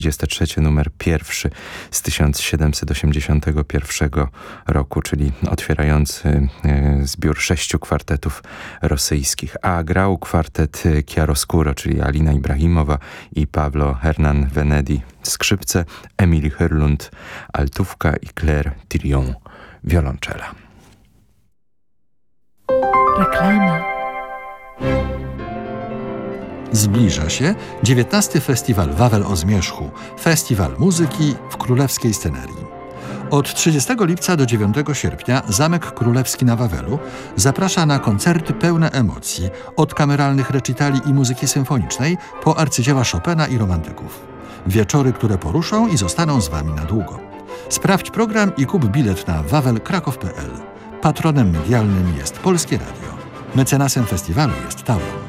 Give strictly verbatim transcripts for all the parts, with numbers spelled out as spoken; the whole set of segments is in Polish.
dwudziesty trzeci numer pierwszy z tysiąc siedemset osiemdziesiątego pierwszego roku, czyli otwierający zbiór sześciu kwartetów rosyjskich. A grał kwartet Chiaroscuro, czyli Alina Ibrahimowa i Pablo Hernán Venedi skrzypce, Emily Hyrlund altówka i Claire Thirion wiolonczela. Reklama. Zbliża się dziewiętnasty Festiwal Wawel o Zmierzchu, festiwal muzyki w królewskiej scenerii. Od trzydziestego lipca do dziewiątego sierpnia Zamek Królewski na Wawelu zaprasza na koncerty pełne emocji, od kameralnych recitali i muzyki symfonicznej po arcydzieła Chopina i romantyków. Wieczory, które poruszą i zostaną z Wami na długo. Sprawdź program i kup bilet na wawel kraków kropka p l. Patronem medialnym jest Polskie Radio. Mecenasem festiwalu jest Tauron.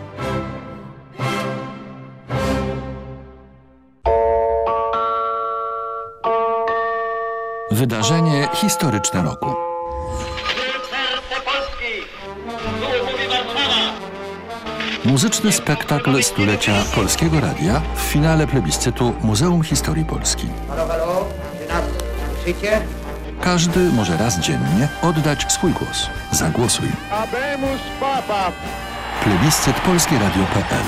Wydarzenie historyczne roku. Muzyczny spektakl stulecia Polskiego Radia w finale plebiscytu Muzeum Historii Polski. Każdy może raz dziennie oddać swój głos. Zagłosuj. Plebiscyt polskie radio kropka p l.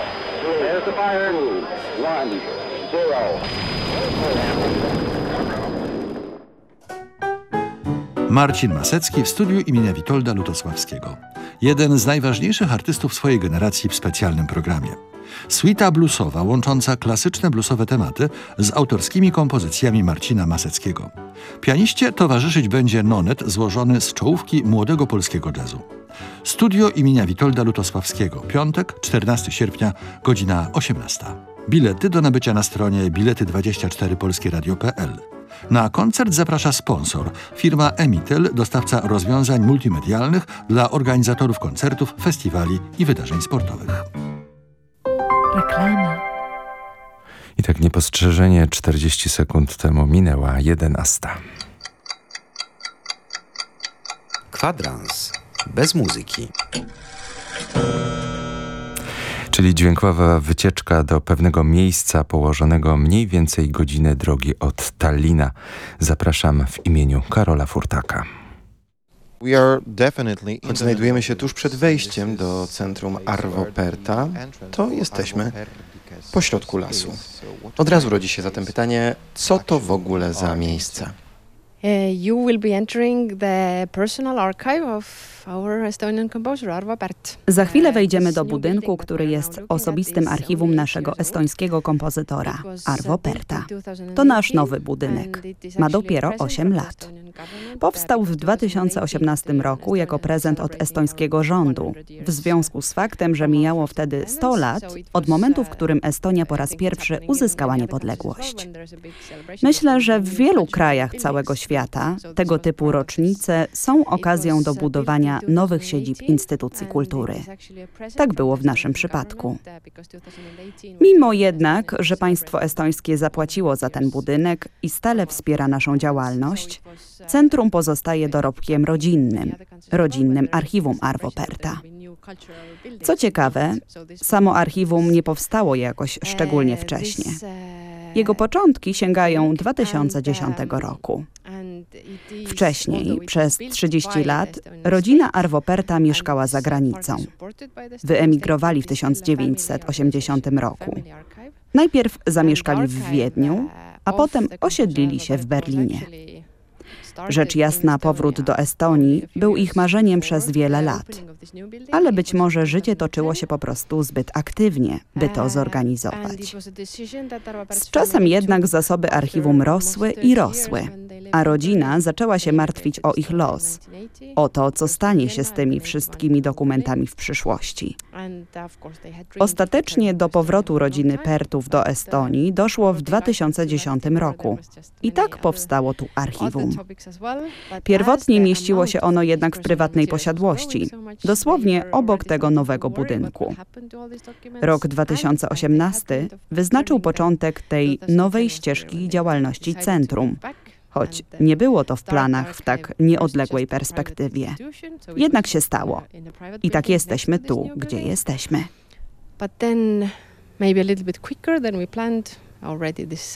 Marcin Masecki w studiu imienia Witolda Lutosławskiego. Jeden z najważniejszych artystów swojej generacji w specjalnym programie. Suita bluesowa łącząca klasyczne bluesowe tematy z autorskimi kompozycjami Marcina Maseckiego. Pianiście towarzyszyć będzie nonet złożony z czołówki młodego polskiego jazzu. Studio imienia Witolda Lutosławskiego. Piątek, czternastego sierpnia, godzina osiemnasta. Bilety do nabycia na stronie bilety dwadzieścia cztery polskie radio kropka p l. Na koncert zaprasza sponsor, firma Emitel, dostawca rozwiązań multimedialnych dla organizatorów koncertów, festiwali i wydarzeń sportowych. Reklama. I tak niepostrzeżenie czterdzieści sekund temu minęła jedenasta. Kwadrans bez muzyki. Czyli dźwiękowa wycieczka do pewnego miejsca położonego mniej więcej godzinę drogi od Tallina. Zapraszam w imieniu Karola Furtaka. Choć znajdujemy się tuż przed wejściem do centrum Arvo Perta, to jesteśmy pośrodku lasu. Od razu rodzi się zatem pytanie, co to w ogóle za miejsce? You will be entering the personal archive of our Estonian composer Arvo Pärt. Za chwilę wejdziemy do budynku, który jest osobistym archiwum naszego estońskiego kompozytora, Arvo Pärta. To nasz nowy budynek. Ma dopiero osiem lat. Powstał w dwa tysiące osiemnastym roku jako prezent od estońskiego rządu, w związku z faktem, że mijało wtedy sto lat od momentu, w którym Estonia po raz pierwszy uzyskała niepodległość. Myślę, że w wielu krajach całego świata tego typu rocznice są okazją do budowania nowych siedzib instytucji kultury. Tak było w naszym przypadku. Mimo jednak, że państwo estońskie zapłaciło za ten budynek i stale wspiera naszą działalność, centrum pozostaje dorobkiem rodzinnym, rodzinnym archiwum Arvo Pärta. Co ciekawe, samo archiwum nie powstało jakoś szczególnie wcześnie. Jego początki sięgają dwa tysiące dziesiątego roku. Wcześniej, przez trzydzieści lat, rodzina Arvo Pärta mieszkała za granicą. Wyemigrowali w tysiąc dziewięćset osiemdziesiątym roku. Najpierw zamieszkali w Wiedniu, a potem osiedlili się w Berlinie. Rzecz jasna, powrót do Estonii był ich marzeniem przez wiele lat. Ale być może życie toczyło się po prostu zbyt aktywnie, by to zorganizować. Z czasem jednak zasoby archiwum rosły i rosły, a rodzina zaczęła się martwić o ich los, o to, co stanie się z tymi wszystkimi dokumentami w przyszłości. Ostatecznie do powrotu rodziny Pärtów do Estonii doszło w dwa tysiące dziesiątym roku i tak powstało tu archiwum. Pierwotnie mieściło się ono jednak w prywatnej posiadłości, dosłownie obok tego nowego budynku. Rok dwa tysiące osiemnasty wyznaczył początek tej nowej ścieżki działalności centrum, choć nie było to w planach w tak nieodległej perspektywie. Jednak się stało. I tak jesteśmy tu, gdzie jesteśmy. But then maybe a little bit quicker than we planned. already this